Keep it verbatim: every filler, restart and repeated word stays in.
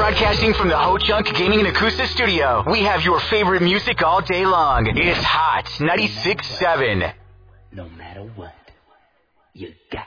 Broadcasting from the Ho Chunk Gaming and Acoustic Studio, we have your favorite music all day long. It's Hot ninety-six point seven. No matter what, you got